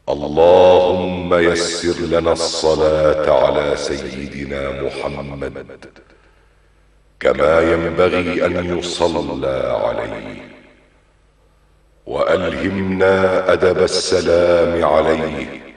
اللهم يسر لنا الصلاة على سيدنا محمد كما ينبغي أن يصلى عليه، وألهمنا أدب السلام عليه